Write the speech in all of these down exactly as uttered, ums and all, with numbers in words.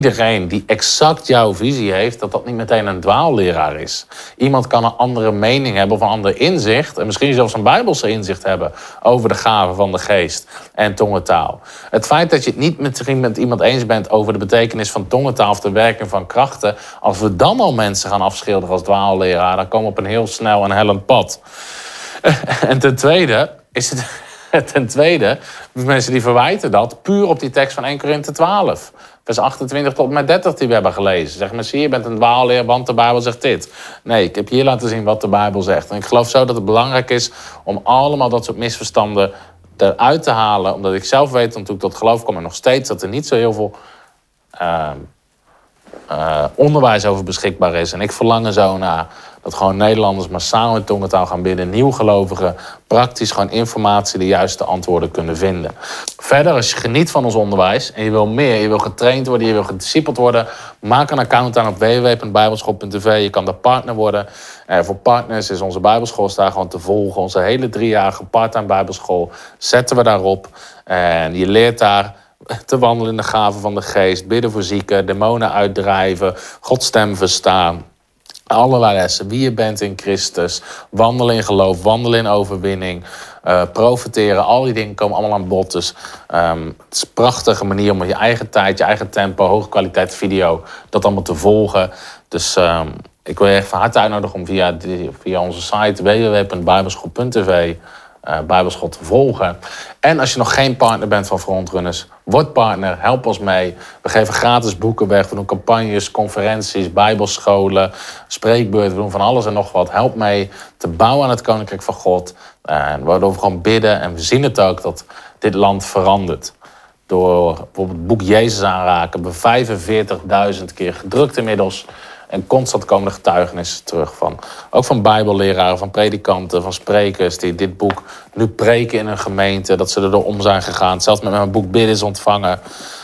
Iedereen die exact jouw visie heeft, dat dat niet meteen een dwaalleraar is. Iemand kan een andere mening hebben of een ander inzicht, en misschien zelfs een Bijbelse inzicht hebben over de gaven van de geest en tongentaal. Het feit dat je het niet misschien met iemand eens bent over de betekenis van tongentaal of de werking van krachten, als we dan al mensen gaan afschilderen als dwaalleraar, dan komen we op een heel snel en hellend pad. En ten tweede is het... Ten tweede, mensen die verwijten dat puur op die tekst van Eerste Korinthe twaalf. Vers achtentwintig tot en met dertig die we hebben gelezen. Zeg maar, zie je, je bent een dwaalleer, want de Bijbel zegt dit. Nee, ik heb hier laten zien wat de Bijbel zegt. En ik geloof zo dat het belangrijk is om allemaal dat soort misverstanden eruit te halen. Omdat ik zelf weet, toen ik tot geloof kwam en nog steeds, dat er niet zo heel veel uh, uh, onderwijs over beschikbaar is. En ik verlang er zo naar dat gewoon Nederlanders massaal in tongentaal gaan bidden. Nieuwgelovigen praktisch gewoon informatie, de juiste antwoorden kunnen vinden. Verder, als je geniet van ons onderwijs en je wil meer, je wil getraind worden, je wil gediscipeld worden, maak een account aan op w w w punt bijbelschool punt t v. Je kan daar partner worden. En voor partners is onze Bijbelschool daar gewoon te volgen. Onze hele driejarige part-time Bijbelschool zetten we daarop. En je leert daar te wandelen in de gaven van de geest, bidden voor zieken, demonen uitdrijven, Gods stem verstaan. Allerlei lessen. Wie je bent in Christus. Wandelen in geloof. Wandelen in overwinning. Uh, profiteren. Al die dingen komen allemaal aan bod. Dus um, het is een prachtige manier om je eigen tijd, je eigen tempo, hoge kwaliteit video, dat allemaal te volgen. Dus um, ik wil je echt van harte uitnodigen om via, die, via onze site w w w punt bijbelschool punt t v Uh, Bijbelschool te volgen. En als je nog geen partner bent van Frontrunners, word partner, help ons mee. We geven gratis boeken weg, we doen campagnes, conferenties, bijbelscholen, spreekbeurten, we doen van alles en nog wat. Help mee te bouwen aan het Koninkrijk van God. Uh, waardoor we gewoon bidden en we zien het ook dat dit land verandert. Door bijvoorbeeld het boek Jezus aanraken, hebben we vijfenveertigduizend keer gedrukt inmiddels. En constant komen de getuigenissen terug van, ook van bijbelleraren, van predikanten, van sprekers die dit boek nu preken in een gemeente, dat ze erdoor om zijn gegaan. Zelfs met mijn boek Bidden is ontvangen.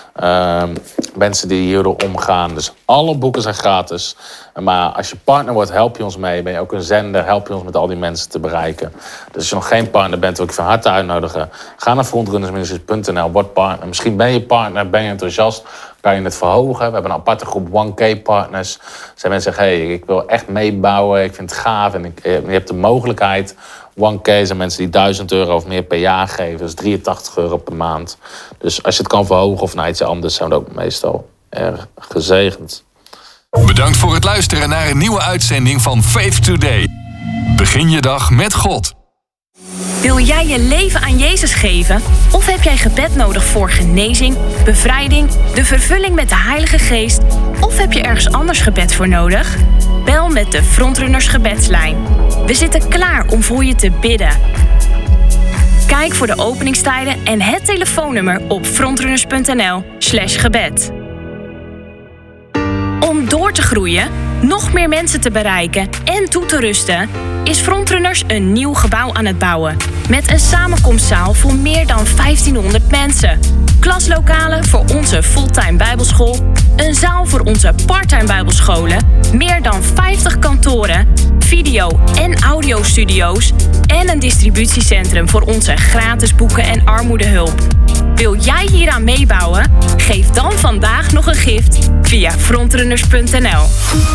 Uh, mensen die hierdoor omgaan. Dus alle boeken zijn gratis. Maar als je partner wordt, help je ons mee. Ben je ook een zender, help je ons met al die mensen te bereiken. Dus als je nog geen partner bent, wil ik je van harte uitnodigen. Ga naar frontrunnersministries punt n l, word partner. Misschien ben je partner, ben je enthousiast, kan je het verhogen. We hebben een aparte groep one K partners. Zijn mensen zeggen, hey, ik wil echt meebouwen, ik vind het gaaf. En ik, je hebt de mogelijkheid. one K zijn mensen die duizend euro of meer per jaar geven. Dat is drieëntachtig euro per maand. Dus als je het kan verhogen of naar iets anders, zijn we ook meestal erg gezegend. Bedankt voor het luisteren naar een nieuwe uitzending van Faith Today. Begin je dag met God. Wil jij je leven aan Jezus geven? Of heb jij gebed nodig voor genezing, bevrijding, de vervulling met de Heilige Geest? Of heb je ergens anders gebed voor nodig? Bel met de Frontrunners gebedslijn. We zitten klaar om voor je te bidden. Kijk voor de openingstijden en het telefoonnummer op frontrunners punt n l slash gebed. Om door te groeien, nog meer mensen te bereiken en toe te rusten, is Frontrunners een nieuw gebouw aan het bouwen. Met een samenkomstzaal voor meer dan vijftienhonderd mensen. Klaslokalen voor onze fulltime bijbelschool. Een zaal voor onze parttime bijbelscholen. Meer dan vijftig kantoren. Video- en audiostudio's. En een distributiecentrum voor onze gratis boeken en armoedehulp. Wil jij hieraan meebouwen? Geef dan vandaag nog een gift via frontrunners punt n l.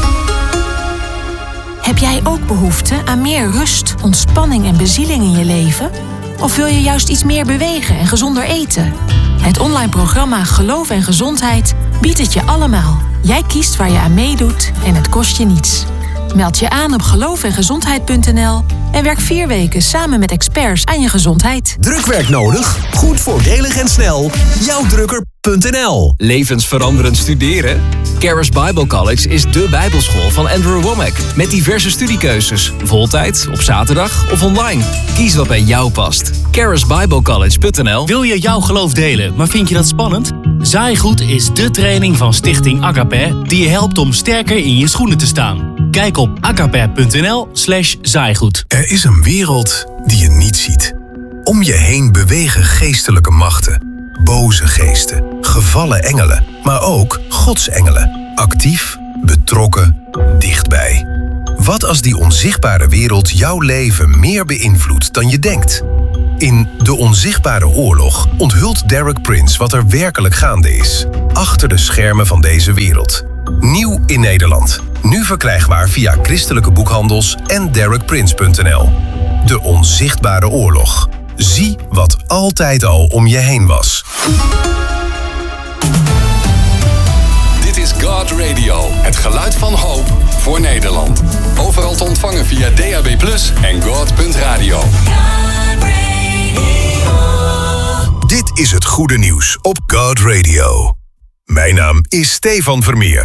Heb jij ook behoefte aan meer rust, ontspanning en bezieling in je leven? Of wil je juist iets meer bewegen en gezonder eten? Het online programma Geloof en Gezondheid biedt het je allemaal. Jij kiest waar je aan meedoet en het kost je niets. Meld je aan op geloof en gezondheid punt n l en werk vier weken samen met experts aan je gezondheid. Drukwerk nodig? Goed, voordelig en snel. jouwdrukker punt n l. Levensveranderend studeren? Charis Bible College is dé bijbelschool van Andrew Wommack. Met diverse studiekeuzes. Voltijd, op zaterdag of online. Kies wat bij jou past. charis bible college punt n l. Wil je jouw geloof delen, maar vind je dat spannend? Zaaigoed is dé training van Stichting Agape die je helpt om sterker in je schoenen te staan. Kijk op agape punt n l slash zaaigoed. Er is een wereld die je niet ziet. Om je heen bewegen geestelijke machten. Boze geesten, gevallen engelen, maar ook Gods engelen. Actief, betrokken, dichtbij. Wat als die onzichtbare wereld jouw leven meer beïnvloedt dan je denkt? In De Onzichtbare Oorlog onthult Derek Prince wat er werkelijk gaande is. Achter de schermen van deze wereld. Nieuw in Nederland. Nu verkrijgbaar via christelijke boekhandels en derek prince punt n l. De Onzichtbare Oorlog. Zie wat altijd al om je heen was. Dit is God Radio, het geluid van hoop voor Nederland. Overal te ontvangen via D A B plus, en god punt radio. Dit is het goede nieuws op God Radio. Mijn naam is Stefan Vermeer.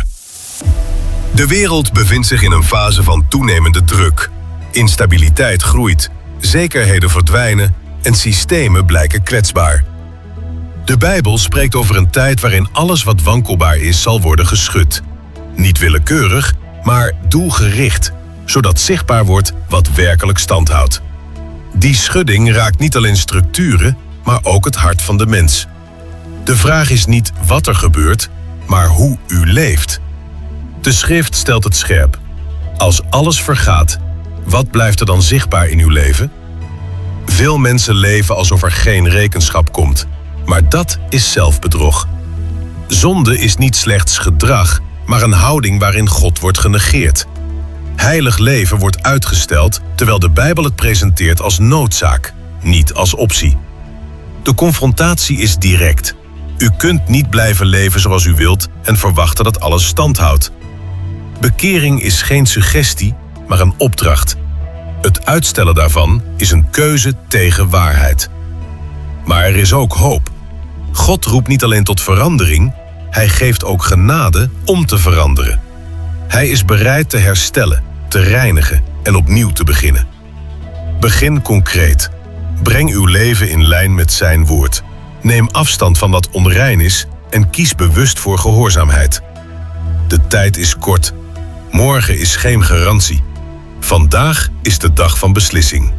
De wereld bevindt zich in een fase van toenemende druk. Instabiliteit groeit, zekerheden verdwijnen en systemen blijken kwetsbaar. De Bijbel spreekt over een tijd waarin alles wat wankelbaar is zal worden geschud. Niet willekeurig, maar doelgericht, zodat zichtbaar wordt wat werkelijk stand houdt. Die schudding raakt niet alleen structuren, maar ook het hart van de mens. De vraag is niet wat er gebeurt, maar hoe u leeft. De schrift stelt het scherp. Als alles vergaat, wat blijft er dan zichtbaar in uw leven? Veel mensen leven alsof er geen rekenschap komt, maar dat is zelfbedrog. Zonde is niet slechts gedrag, maar een houding waarin God wordt genegeerd. Heilig leven wordt uitgesteld, terwijl de Bijbel het presenteert als noodzaak, niet als optie. De confrontatie is direct. U kunt niet blijven leven zoals u wilt en verwachten dat alles stand houdt. Bekering is geen suggestie, maar een opdracht. Het uitstellen daarvan is een keuze tegen waarheid. Maar er is ook hoop. God roept niet alleen tot verandering, hij geeft ook genade om te veranderen. Hij is bereid te herstellen, te reinigen en opnieuw te beginnen. Begin concreet. Breng uw leven in lijn met zijn woord. Neem afstand van wat onrein is en kies bewust voor gehoorzaamheid. De tijd is kort. Morgen is geen garantie. Vandaag is de dag van beslissing.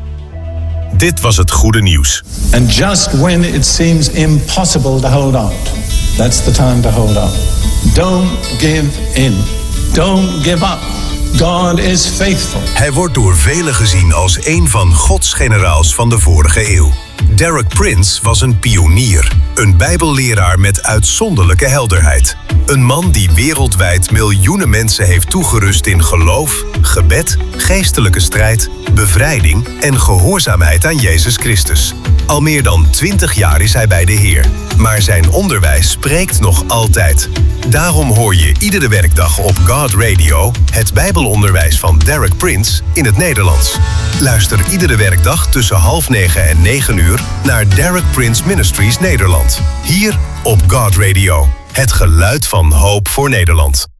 Dit was het goede nieuws. And just when it seems impossible to hold on, that's the time to hold on. Don't give in. Don't give up. God is faithful. Hij wordt door velen gezien als een van Gods generaals van de vorige eeuw. Derek Prince was een pionier, een bijbelleraar met uitzonderlijke helderheid. Een man die wereldwijd miljoenen mensen heeft toegerust in geloof, gebed, geestelijke strijd, bevrijding en gehoorzaamheid aan Jezus Christus. Al meer dan twintig jaar is hij bij de Heer, maar zijn onderwijs spreekt nog altijd. Daarom hoor je iedere werkdag op God Radio het Bijbelonderwijs van Derek Prince in het Nederlands. Luister iedere werkdag tussen half negen en negen uur naar Derek Prince Ministries Nederland. Hier op God Radio, het geluid van hoop voor Nederland.